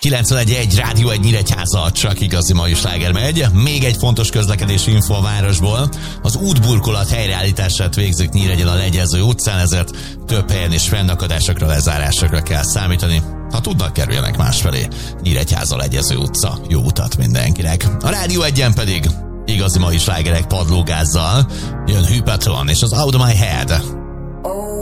91.1 Rádió 1 Nyíregyháza, csak igazi mai sláger megy. Még egy fontos közlekedési info a városból. Az útburkolat helyreállítását végzik Nyíregyén a Legyező utcán, ezért több helyen is fennakadásokra, lezárásokra kell számítani. Ha tudnak, kerüljenek másfelé. Nyíregyháza, Legyező utca. Jó utat mindenkinek. A Rádió 1-en pedig igazi mai slágerek padlógázzal jön Hű Patron és az Out of My Head.